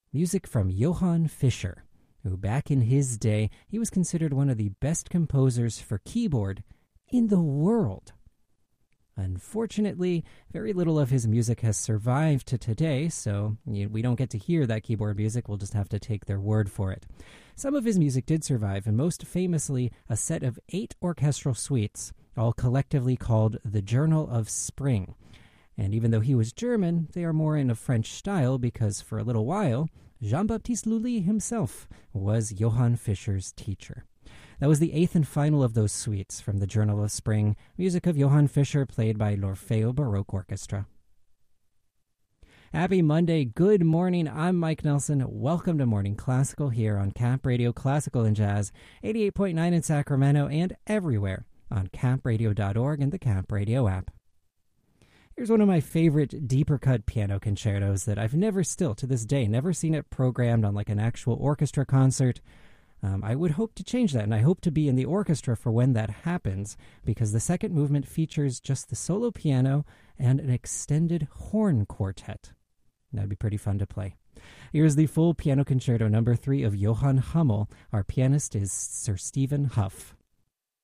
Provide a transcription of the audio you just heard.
Music from Johann Fischer, who back in his day, he was considered one of the best composers for keyboard in the world. Unfortunately, very little of his music has survived to today, so we don't get to hear that keyboard music. We'll just have to take their word for it. Some of his music did survive, and most famously, a set of 8 orchestral suites, all collectively called the Journal of Spring. And even though he was German, they are more in a French style because for a little while, Jean-Baptiste Lully himself was Johann Fischer's teacher. That was the 8th and final of those suites from the Journal of Spring, music of Johann Fischer played by l'Orfeo Baroque Orchestra. Happy Monday, good morning, I'm Mike Nelson. Welcome to Morning Classical here on Camp Radio Classical and Jazz, 88.9 in Sacramento and everywhere on campradio.org and the Camp Radio app. Here's one of my favorite deeper cut piano concertos that I've never still, to this day, never seen it programmed on like an actual orchestra concert. I would hope to change that, and I hope to be in the orchestra for when that happens, because the second movement features just the solo piano and an extended horn quartet. That'd be pretty fun to play. Here's the full piano concerto number 3 of Johann Hummel. Our pianist is Sir Stephen Huff.